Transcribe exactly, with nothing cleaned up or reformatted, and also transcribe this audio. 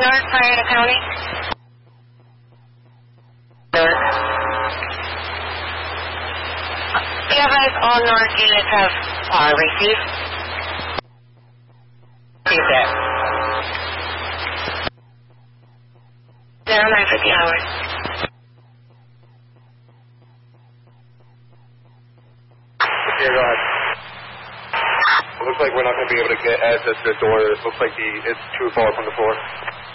North Marietta County. North. The advise all North units have uh, received. Received it. zero nine fifty hours. Okay, go ahead. It looks like we're not going to be able to get access to the door. It looks like the it's too far from the floor.